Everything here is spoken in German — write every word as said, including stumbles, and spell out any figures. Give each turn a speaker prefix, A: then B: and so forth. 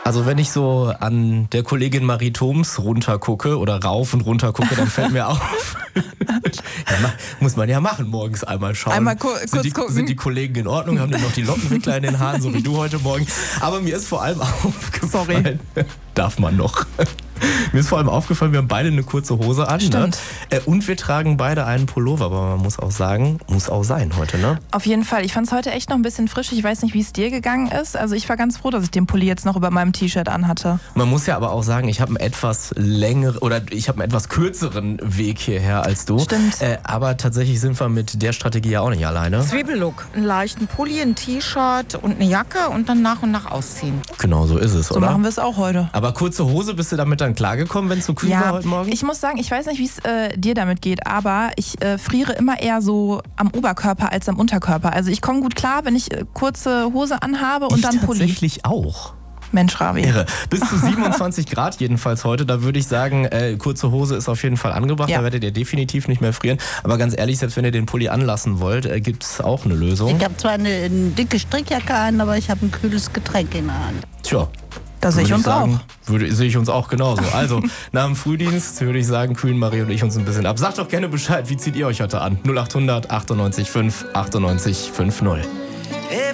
A: Also wenn ich so an der Kollegin Marie Thoms runtergucke oder rauf und runter gucke, dann fällt mir auf, ja, muss man ja machen, morgens einmal schauen.
B: Einmal ku-
A: sind
B: kurz
A: die,
B: gucken.
A: Sind die Kollegen in Ordnung? Haben die noch die Lockenwickler in den Haaren, so wie du heute Morgen? Aber mir ist vor allem aufgefallen, Sorry. darf man noch. Mir ist vor allem aufgefallen, wir haben beide eine kurze Hose an.
B: Stimmt.
A: Ne? Und wir tragen beide einen Pullover, aber man muss auch sagen, muss auch sein heute, ne?
B: Auf jeden Fall. Ich fand es heute echt noch ein bisschen frisch. Ich weiß nicht, wie es dir gegangen ist. Also ich war ganz froh, dass ich den Pulli jetzt noch über meinem T-Shirt anhatte.
A: Man muss ja aber auch sagen, ich habe einen etwas längeren oder ich habe einen etwas kürzeren Weg hierher als du.
B: Stimmt.
A: Äh, aber tatsächlich sind wir mit der Strategie ja auch nicht alleine.
C: Zwiebellook. Einen leichten Pulli, ein T-Shirt und eine Jacke und dann nach und nach ausziehen.
A: Genau, so ist es,
B: So
A: oder?
B: machen wir es auch heute.
A: Aber kurze Hose, bist du damit dann klargekommen, wenn es so kühl war heute Morgen?
B: Ich muss sagen, ich weiß nicht, wie es äh, dir damit geht, aber ich äh, friere immer eher so am Oberkörper als am Unterkörper. Also ich komme gut klar, wenn ich äh, kurze Hose anhabe und
A: ich
B: dann Pulli.
A: Tatsächlich auch.
B: Mensch, Ravi.
A: Irre. Bis zu siebenundzwanzig Grad jedenfalls heute. Da würde ich sagen, äh, kurze Hose ist auf jeden Fall angebracht.
B: Ja.
A: Da werdet ihr definitiv nicht mehr frieren. Aber ganz ehrlich, selbst wenn ihr den Pulli anlassen wollt, äh, gibt es auch eine Lösung.
D: Ich habe zwar eine, eine dicke Strickjacke an, aber ich habe ein kühles Getränk in der Hand.
A: Tja.
B: Da sehe ich
A: Würde
B: uns
A: sagen,
B: auch.
A: Würde, sehe ich uns auch genauso. Also, nach dem Frühdienst würde ich sagen, kühlen Marie und ich uns ein bisschen ab. Sagt doch gerne Bescheid, wie zieht ihr euch heute an? null acht hundert achtundneunzig fünf achtundneunzig fünfzig.